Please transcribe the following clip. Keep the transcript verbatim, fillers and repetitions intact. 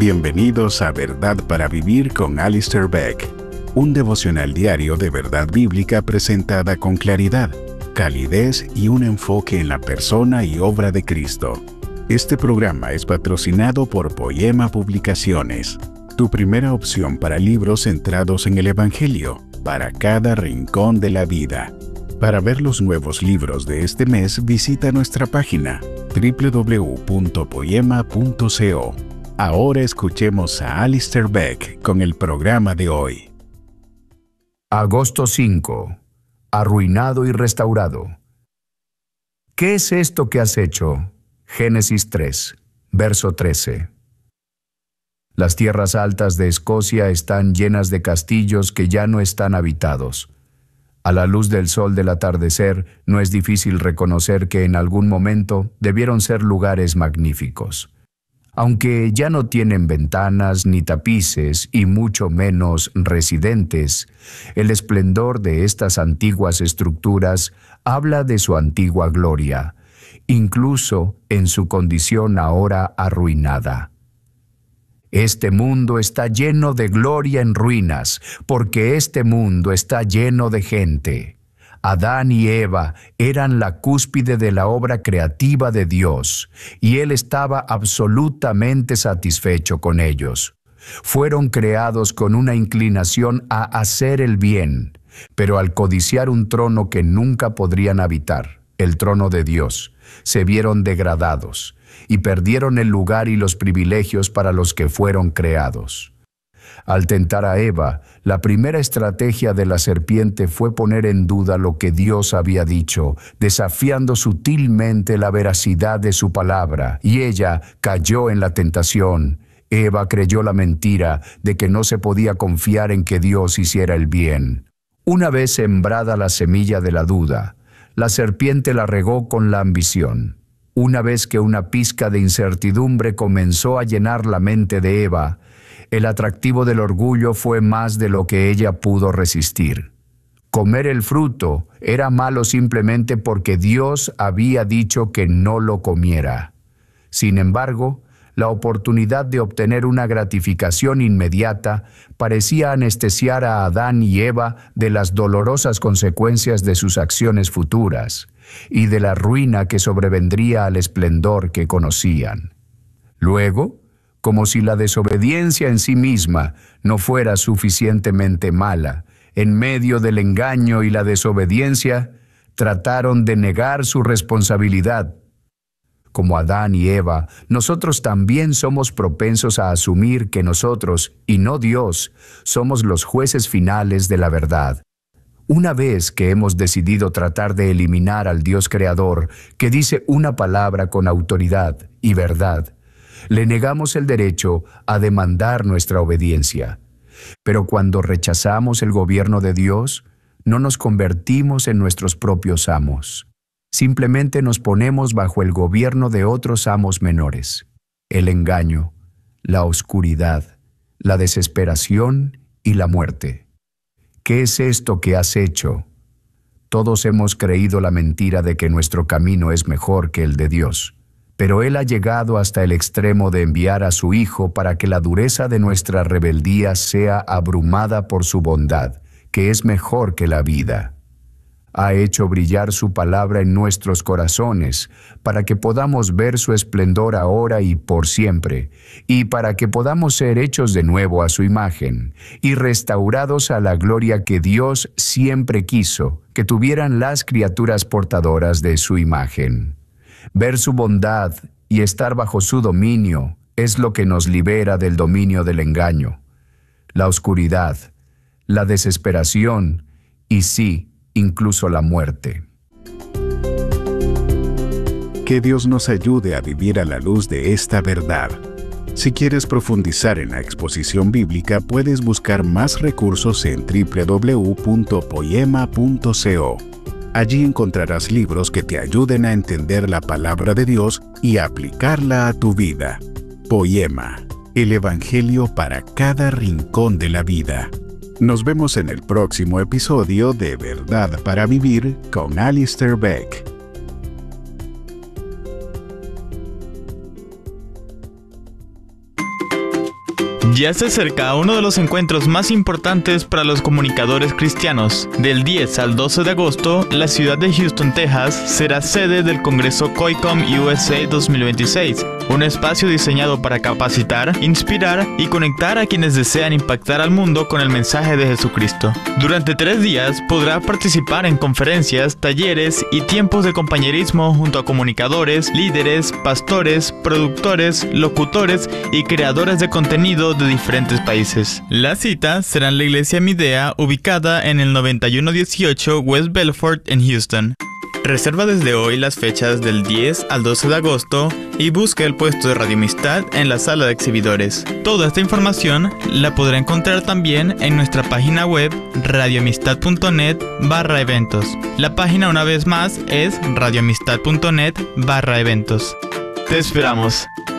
Bienvenidos a Verdad para Vivir con Alistair Begg, un devocional diario de verdad bíblica presentada con claridad, calidez y un enfoque en la persona y obra de Cristo. Este programa es patrocinado por Poema Publicaciones, tu primera opción para libros centrados en el Evangelio, para cada rincón de la vida. Para ver los nuevos libros de este mes, visita nuestra página doble u doble u doble u punto poema punto co. Ahora escuchemos a Alistair Begg con el programa de hoy. Agosto cinco. Arruinado y restaurado. ¿Qué es esto que has hecho? Génesis tres, verso trece. Las tierras altas de Escocia están llenas de castillos que ya no están habitados. A la luz del sol del atardecer, no es difícil reconocer que en algún momento debieron ser lugares magníficos. Aunque ya no tienen ventanas ni tapices y mucho menos residentes, el esplendor de estas antiguas estructuras habla de su antigua gloria, incluso en su condición ahora arruinada. Este mundo está lleno de gloria en ruinas, porque este mundo está lleno de gente. Adán y Eva eran la cúspide de la obra creativa de Dios, y Él estaba absolutamente satisfecho con ellos. Fueron creados con una inclinación a hacer el bien, pero al codiciar un trono que nunca podrían habitar, el trono de Dios, se vieron degradados y perdieron el lugar y los privilegios para los que fueron creados. Al tentar a Eva, la primera estrategia de la serpiente fue poner en duda lo que Dios había dicho, desafiando sutilmente la veracidad de su palabra, y ella cayó en la tentación. Eva creyó la mentira de que no se podía confiar en que Dios hiciera el bien. Una vez sembrada la semilla de la duda, la serpiente la regó con la ambición. Una vez que una pizca de incertidumbre comenzó a llenar la mente de Eva, el atractivo del orgullo fue más de lo que ella pudo resistir. Comer el fruto era malo simplemente porque Dios había dicho que no lo comiera. Sin embargo, la oportunidad de obtener una gratificación inmediata parecía anestesiar a Adán y Eva de las dolorosas consecuencias de sus acciones futuras y de la ruina que sobrevendría al esplendor que conocían. Luego, como si la desobediencia en sí misma no fuera suficientemente mala, en medio del engaño y la desobediencia, trataron de negar su responsabilidad. Como Adán y Eva, nosotros también somos propensos a asumir que nosotros, y no Dios, somos los jueces finales de la verdad. Una vez que hemos decidido tratar de eliminar al Dios creador, que dice una palabra con autoridad y verdad, le negamos el derecho a demandar nuestra obediencia. Pero cuando rechazamos el gobierno de Dios, no nos convertimos en nuestros propios amos. Simplemente nos ponemos bajo el gobierno de otros amos menores. El engaño, la oscuridad, la desesperación y la muerte. ¿Qué es esto que has hecho? Todos hemos creído la mentira de que nuestro camino es mejor que el de Dios. Pero Él ha llegado hasta el extremo de enviar a su Hijo para que la dureza de nuestra rebeldía sea abrumada por su bondad, que es mejor que la vida. Ha hecho brillar su palabra en nuestros corazones, para que podamos ver su esplendor ahora y por siempre, y para que podamos ser hechos de nuevo a su imagen, y restaurados a la gloria que Dios siempre quiso que tuvieran las criaturas portadoras de su imagen. Ver su bondad y estar bajo su dominio es lo que nos libera del dominio del engaño, la oscuridad, la desesperación y sí, incluso la muerte. Que Dios nos ayude a vivir a la luz de esta verdad. Si quieres profundizar en la exposición bíblica, puedes buscar más recursos en doble u doble u doble u punto poema punto co. Allí encontrarás libros que te ayuden a entender la palabra de Dios y aplicarla a tu vida. Poema, el Evangelio para cada rincón de la vida. Nos vemos en el próximo episodio de Verdad para Vivir con Alistair Begg. Ya se acerca uno de los encuentros más importantes para los comunicadores cristianos. Del diez al doce de agosto, la ciudad de Houston, Texas, será sede del Congreso COICOM U S A dos mil veintiséis, un espacio diseñado para capacitar, inspirar y conectar a quienes desean impactar al mundo con el mensaje de Jesucristo. Durante tres días podrá participar en conferencias, talleres y tiempos de compañerismo junto a comunicadores, líderes, pastores, productores, locutores y creadores de contenido de diferentes países. La cita será en la iglesia Midea, ubicada en el noventa y uno dieciocho West Belfort en Houston. Reserva desde hoy las fechas del diez al doce de agosto y busca el puesto de Radio Amistad en la sala de exhibidores. Toda esta información la podrá encontrar también en nuestra página web radioamistad punto net barra eventos. La página una vez más es radioamistad punto net barra eventos. Te esperamos.